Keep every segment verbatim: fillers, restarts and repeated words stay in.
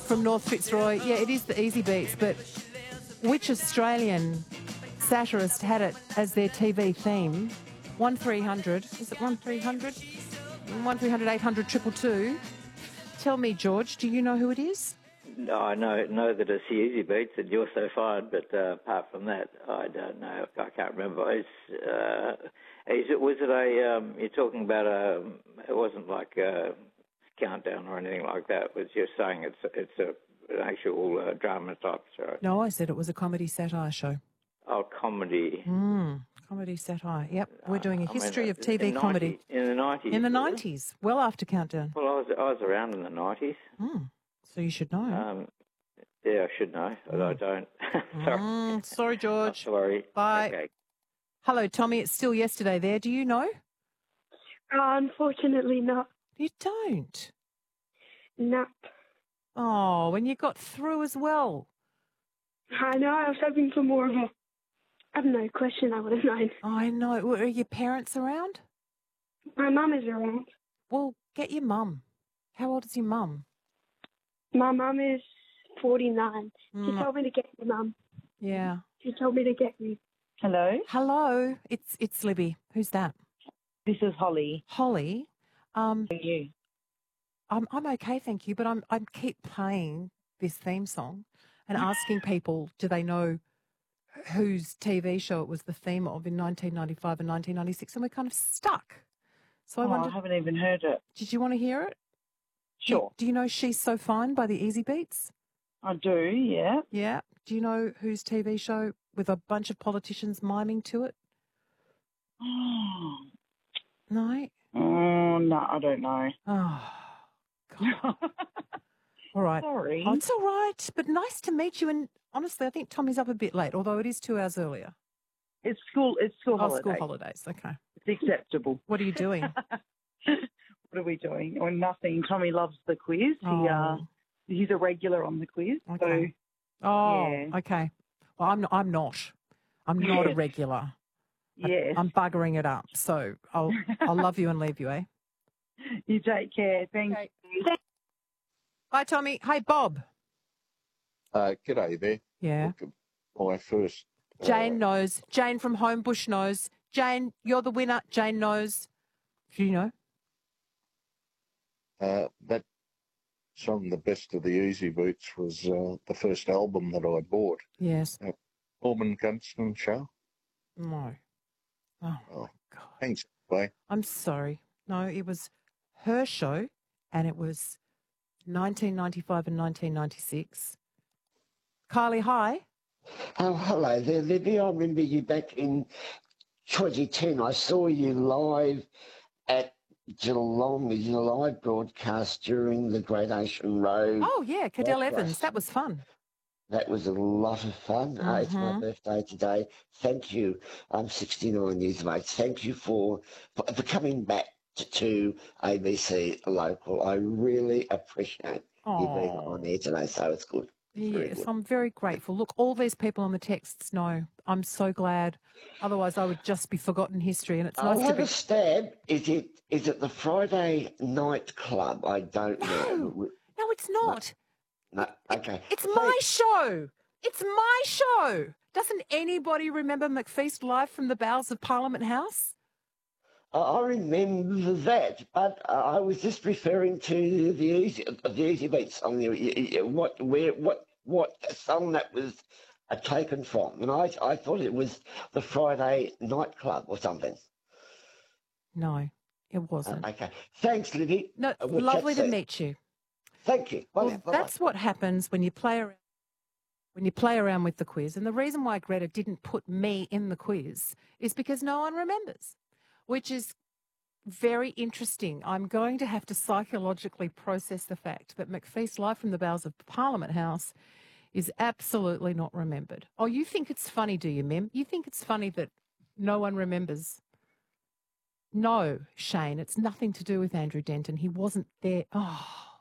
from North Fitzroy. Yeah, it is the Easy Beats, but which Australian satirist had it as their T V theme? one three hundred, is it one three hundred? one three hundred eight hundred two two two. Tell me, George, do you know who it is? No, I know know that it's the Easy Beats and You're So Fine, but uh, apart from that, I don't know. I can't remember. It's, uh, is it, was it a, um, you're talking about a, it wasn't like a countdown or anything like that. It was just saying it's, it's a, an actual uh, drama type show. No, I said it was a comedy satire show. Oh, comedy. Mm, comedy satire. Yep, we're doing a I history mean, of T V in comedy. ninety, in the nineties. In the nineties, well after Countdown. Well, I was I was around in the nineties. Mm, so you should know. Um, yeah, I should know, but I don't. sorry. Mm, sorry, George. Oh, sorry. Bye. Okay. Hello, Tommy. It's still yesterday there. Do you know? Uh, unfortunately not. You don't? No. Oh, when you got through as well. I know, I was hoping for more of a, I don't know, question I would have known. I know. Were your parents around? My mum is around. Well, get your mum. How old is your mum? My mum is forty-nine. She Mm. told me to get you, Mum. Yeah. She told me to get you. Hello, Hello. It's it's Libby. Who's that? this is Holly. Holly. Um, How are you? I'm I'm okay, thank you. But I'm I keep playing this theme song and asking people, do they know whose T V show it was the theme of in nineteen ninety-five and nineteen ninety-six, and we're kind of stuck. So I Oh, wondered, I haven't even heard it. did you want to hear it? Do- Sure, Do, you know She's So Fine by the Easy Beats? I do, yeah. Yeah. Do you know whose T V show with a bunch of politicians miming to it? No? Oh, no, I don't know. Oh, God. All right. Sorry. Oh, it's all right, but nice to meet you. And honestly, I think Tommy's up a bit late, although it is two hours earlier. It's school. It's school Oh, holidays. school holidays. Okay. It's acceptable. What are you doing? What are we doing? Or nothing. Tommy loves the quiz. Oh. He uh, he's a regular on the quiz. Okay. Oh, Yeah. okay. Well, I'm not, I'm not. I'm not a Yes. regular. So yes, I'm buggering it up. So I'll I'll love you and leave you, eh? you take care. Thank Okay. you. Bye, Tommy. Hey, Bob. Uh, g'day there. Yeah. Look, my first. uh, Jane knows. Jane from Homebush knows. Jane, you're the winner. Jane knows. Do you know? Uh, that song, The Best of the Easy Beats, was uh, the first album that I bought. Yes. Norman Gunston Show. No. Oh, Oh. my God. Thanks, bye. I'm sorry. No, it was her show, and it was nineteen ninety-five and nineteen ninety-six. Kylie, hi. Oh, hello there, Libby. I remember you back in twenty ten. I saw you live at Geelong, the July broadcast during the Great Ocean Road. Oh, yeah, Cadell Broadcast. Evans. That was fun. That was a lot of fun. Uh, it's my Mhm. birthday today. Thank you. I'm sixty-nine years of age. Thank you for, for, for coming back to, to A B C Local. I really appreciate you being Oh, on there today, so it's good. It's very yes, good. I'm very grateful. Look, all these people on the texts know. I'm so glad. Otherwise, I would just be forgotten history, and it's I'll nice to have be... a stab. Is it is it the Friday night club? I don't know. No, no, it's not. No, okay. It's So- my show. It's my show. Doesn't anybody remember McFeast live from the bowels of Parliament House? I I remember that, but uh, I was just referring to the easy the Easy Beat song. You- you- you- What where what what song that was uh, taken from? And I I thought it was the Friday nightclub or something. No, it Uh, wasn't. okay. Thanks, Libby. No, Uh, we'll lovely chat to soon. meet you. Thank you. Bye Well, now. Bye-bye. that's what happens when you play around. When you play around with the quiz, and the reason why Greta didn't put me in the quiz is because no one remembers, which is very interesting. I'm going to have to psychologically process the fact that McFeast live from the bowels of Parliament House is absolutely not remembered. Oh, you think it's funny, do you, Mem? You think it's funny that no one remembers? No, Shane, it's nothing to do with Andrew Denton. He wasn't there. Oh,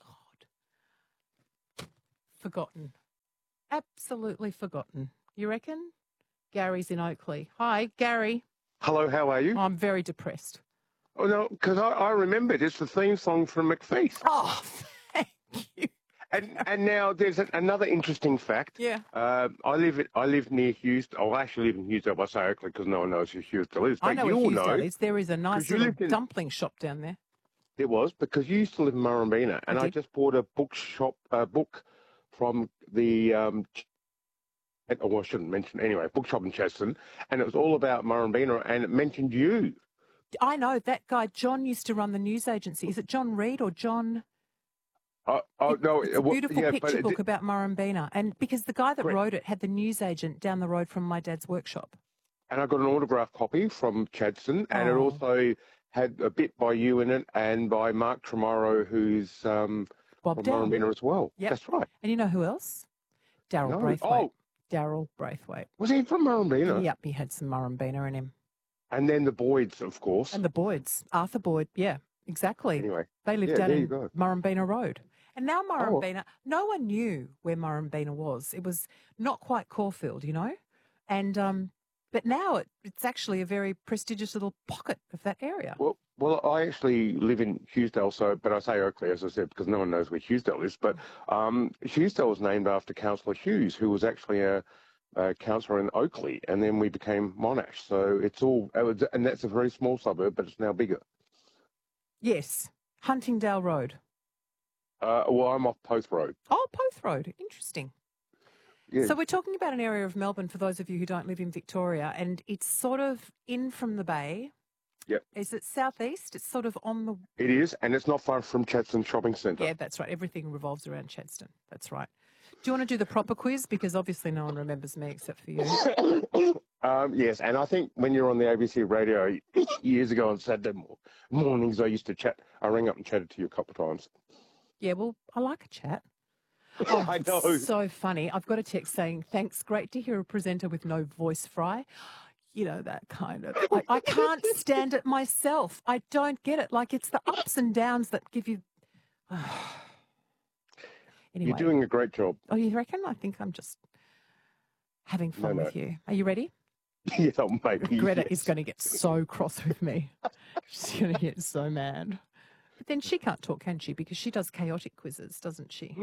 God. Forgotten. Absolutely forgotten. You reckon? Gary's in Oakley. Hi, Gary. Hello, how are you? I'm very depressed. Oh, no, because I, I remembered it's the theme song from McFeast. Oh, thank you. And and now there's a, another interesting fact. Yeah. Uh, I live in, I live near Hughesdale. Oh, I actually live in Hughesdale. I say Oakley because no one knows who Hughesdale is. But I know you where all Hughesdale know is. There is a nice 'cause you little lived in- dumpling shop down there. it was because you used to live in Murrumbina, and I, did. just bought a bookshop uh, book from the um, oh, well, I shouldn't mention anyway, bookshop in Cheston, and it was all about Murrumbina, and it mentioned you. I know that guy. John used to run the news agency. Is it John Reed or John? Oh, oh It- no, it's it a wa- beautiful yeah, picture but it book did- about Murrumbina, and because the guy that Correct. wrote it had the newsagent down the road from my dad's workshop. and I got an autograph copy from Chadstone, and it Oh. also had a bit by you in it, and by Mark Tremaro, who's um, Bob from Down. Murrumbina as well. Yep. That's right. And you know who else? Daryl No. Braithwaite. Oh, Daryl Braithwaite. was he from Murrumbina? Yep, he had some Murrumbina in him. And then the Boyds, of course. And the Boyds. Arthur Boyd. Yeah, exactly. Anyway, They lived yeah, down there you in go. Murrumbina Road. And now Oh. Murrumbina, no one knew where Murrumbina was. It was not quite Caulfield, you know? And um, but now it, it's actually a very prestigious little pocket of that area. Well, well, I actually live in Hughesdale, so but I say Oakley, as I said, because no one knows where Hughesdale is. But um, Hughesdale was named after Councillor Hughes, who was actually a, a councillor in Oakley, and then we became Monash. So it's all, it was- and that's a very small suburb, but it's now bigger. Yes, Huntingdale Road. Uh, well, I'm off Post Road. Oh, Poth Road. Interesting. Yeah. So we're talking about an area of Melbourne for those of you who don't live in Victoria, and it's sort of in from the bay. Yep. Is it southeast? It's sort of on the... It is, and it's not far from Chadstone Shopping Centre. Yeah, that's right. Everything revolves around Chadstone. That's right. Do you want to do the proper quiz? Because obviously no one remembers me except for you. um, yes, and I think when you're on the A B C radio years ago on Saturday mo- mornings, I used to chat. I rang up and chatted to you a couple of times. Yeah, well, I like a chat. Oh, I know. it's so funny. I've got a text saying, thanks, great to hear a presenter with no voice fry. You know, that kind of, I, I can't stand it myself. I don't get it. Like, it's the ups and downs that give you, anyway. You're doing a great job. Oh, you reckon? I think I'm just having fun No, no. with you. Are you ready? Yeah, maybe. Greta yes. is going to get so cross with me. She's going to get so mad. But then she can't talk, can she? Because she does chaotic quizzes, doesn't she?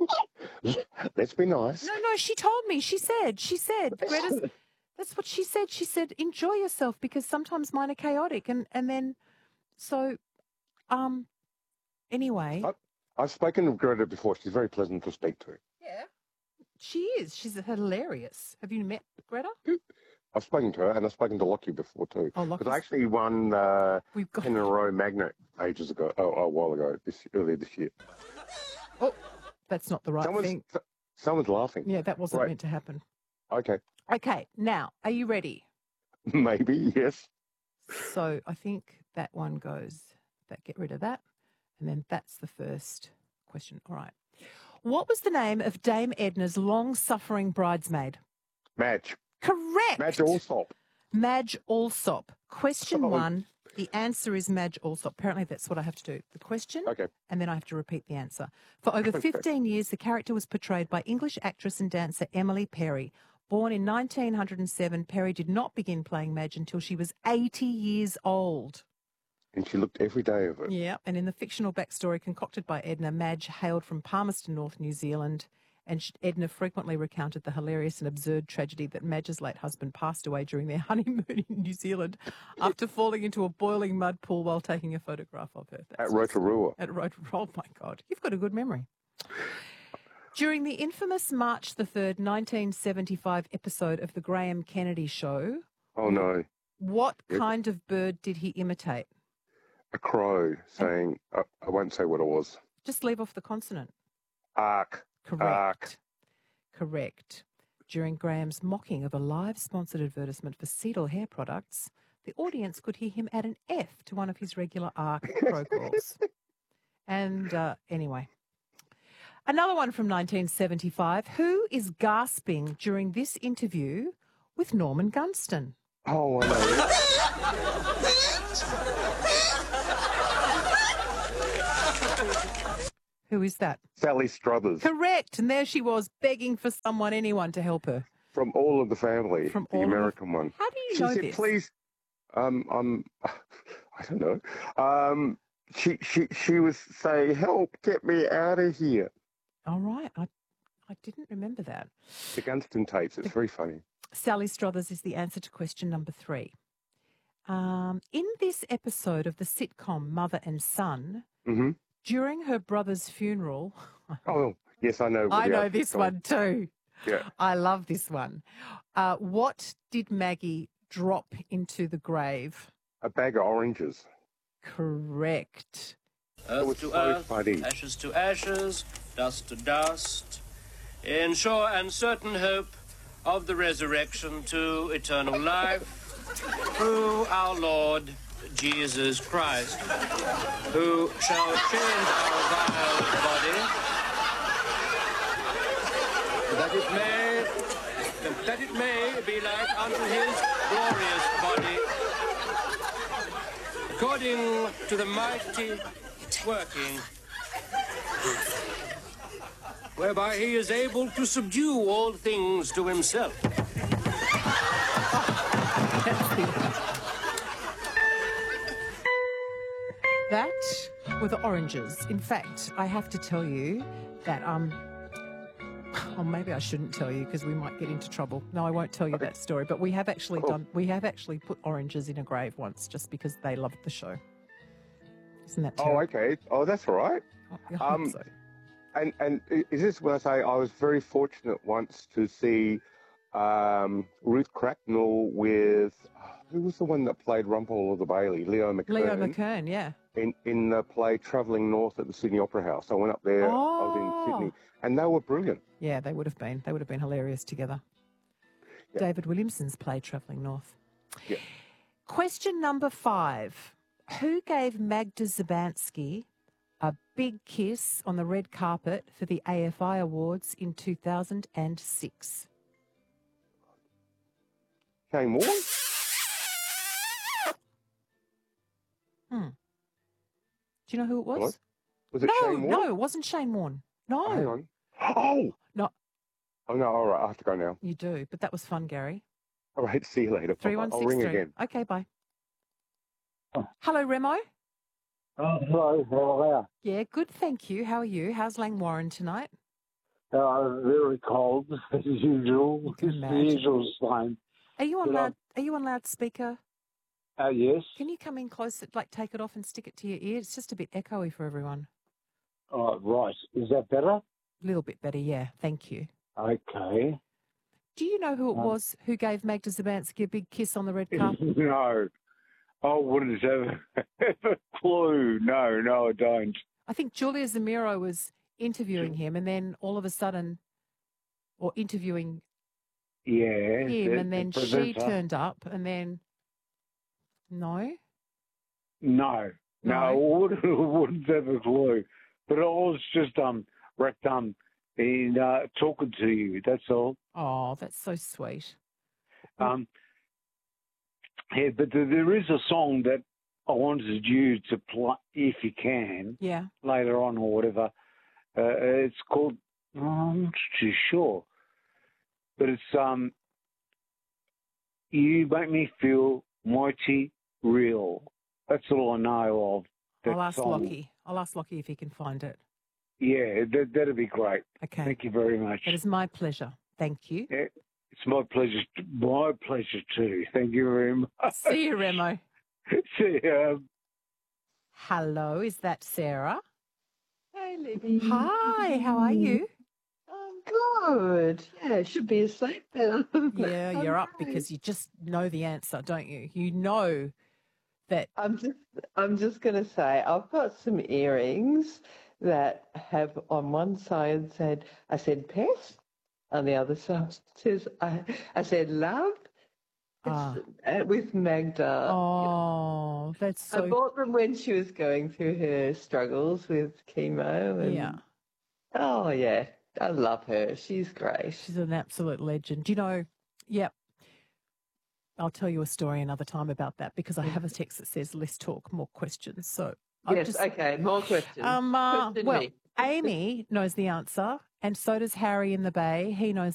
Let's be nice. No, no, she told me. She said, she said, Greta's, that's what she said. She said, enjoy yourself because sometimes mine are chaotic. And, and then, so, um, anyway. I- I've spoken to Greta before. She's very pleasant to speak to. Yeah. She is. She's hilarious. Have you met Greta? I've spoken to her, and I've spoken to Lockie before too. Oh, Because Lockie's- I actually won uh, We've got. ten in a row magnet ages ago, oh, a while ago, this earlier this year. Oh, that's not the right someone's, thing. so- someone's laughing. Yeah, that wasn't Right. meant to happen. Okay, Okay, now, are you ready? maybe yes. So I think that one goes, that get rid of that. And then that's the first question. All right. What was the name of Dame Edna's long-suffering bridesmaid? Madge, Correct. Madge Allsop. Madge Allsop. Question Oh. one. The answer is Madge Allsop. Apparently that's what I have to do. The question, Okay, and then I have to repeat the answer. For over fifteen years, the character was portrayed by English actress and dancer Emily Perry. Born in nineteen oh seven, Perry did not begin playing Madge until she was eighty years old. and she looked every day of it. Yeah, and in the fictional backstory concocted by Edna, Madge hailed from Palmerston North, New Zealand, and sh- Edna frequently recounted the hilarious and absurd tragedy that Madge's late husband passed away during their honeymoon in New Zealand after falling into a boiling mud pool while taking a photograph of her. At That's Rotorua. At Rotorua. Oh, my God. You've got a good memory. During the infamous March the third, nineteen seventy-five episode of The Graham Kennedy Show, Oh no, what Yep. kind of bird did he imitate? a crow saying, I, I won't say what it was. Just leave off the consonant. Ark. Correct. Arc. Correct. During Graham's mocking of a live sponsored advertisement for Cedal hair products, the audience could hear him add an F to one of his regular arc crow calls. And uh, anyway, another one from nineteen seventy-five. Who is gasping during this interview with Norman Gunston? Oh, I know. Who is that? Sally Struthers Correct. And there she was begging for someone, anyone to help her. from All of the Family, From the All of the- American one. How do you She know said, this? please, um, um, I don't know. Um, she, she, she was saying, help, get me out of here. All right. I, I didn't remember that. The Gunston tapes. It's very funny. Sally Strothers is the answer to question number three. Um, in this episode of the sitcom Mother and Son, Mm-hmm. during her brother's funeral, Oh, yes, I know. I the know outfit's this on. one too. Yeah. I love this one. Uh, what did Maggie drop into the grave? A bag of oranges. Correct. It was Earth to so earth, funny. ashes to ashes, dust to dust, in sure and certain hope of the resurrection to eternal life through our Lord Jesus Christ, who shall change our vile body that it may that it may be like unto his glorious body, according to the mighty working whereby he is able to subdue all things to himself. That were the oranges. In fact, I have to tell you that, um, oh, maybe I shouldn't tell you because we might get into trouble. No, I won't tell you that story. But we have actually Oh. done, we have actually put oranges in a grave once just because they loved the show. Isn't that Oh, terrible? okay. Oh, that's all right. I hope Um, so. And and i- is this when I say I was very fortunate once to see um, Ruth Cracknell with who was the one that played Rumpole of the Bailey, Leo McKern, Leo McKern, yeah. in in the play Travelling North at the Sydney Opera House. I went up there. I was Oh. in Sydney, and they were brilliant. Yeah, they would have been. They would have been hilarious together. Yeah. David Williamson's play Travelling North. Yeah. Question number five. Who gave Magda Zabansky a big kiss on the red carpet for the A F I Awards in two thousand six? Shane Warne? Hmm. Do you know who it was? Hello? Was it no, Shane Warne? no, it wasn't Shane Warne. No. Hang on. Oh. No. Oh no. All right. I have to go now. You do, but that was fun, Gary. All right. See you later. three one I'll six ring three. again. Okay, bye. Oh. Hello, Remo. Oh, hello, how are Yeah, good, thank you. How are you? How's Langwarren tonight? you? Uh, very cold, as usual. can It's the imagine. usual same. Are you on Good loud? Are you on loudspeaker? Uh, yes. Can you come in closer, like take it off and stick it to your ear? It's just a bit echoey for everyone. Oh, right. Is that better? A little bit better, yeah. Thank you. Okay. Do you know who it Um, was who gave Magda Zabansky a big kiss on the red carpet? no. I wouldn't have a clue. No, no, I don't. I think Julia Zamiro was interviewing him, and then all of a sudden, or interviewing Yeah. him, the- and then the she presenter. turned up, and then no. No. No, I No? wouldn't, wouldn't have a clue. But I was just um wrecked um in uh, talking to you. That's all. Oh, that's so sweet. Um, yeah, but th- there is a song that I wanted you to play, if you can, Yeah. later on or whatever. Uh, it's called, oh, I'm not too sure, but it's um, You Make Me Feel Mighty Real. That's all I know of. That I'll ask song. Lockie. I'll ask Lockie if he can find it. Yeah, that, that'd be great. Okay. Thank you very much. It is my pleasure. Thank you. Yeah, it's my pleasure. My pleasure too. Thank you very much. See you, Remo. See ya. Hello, is that Sarah? Hey, Libby. Hi, how are you? I'm good. Yeah, should be asleep now. Yeah, you're up because you just know the answer, don't you? You know that. I'm just, I'm just going to say, I've got some earrings that have on one side said, I said pet, on the other side says, I, I said love. Ah. It's, uh, with Magda. Oh, that's I so. bought them when she was going through her struggles with chemo. And, Yeah, Oh, yeah. I love her. She's great. she's an absolute legend. Do you know? Yep. I'll tell you a story another time about that because I have a text that says "Let's talk more questions." So I've Yes, just, okay. More questions. um, uh, Question well, me. Amy knows the answer, and so does Harry in the Bay. He knows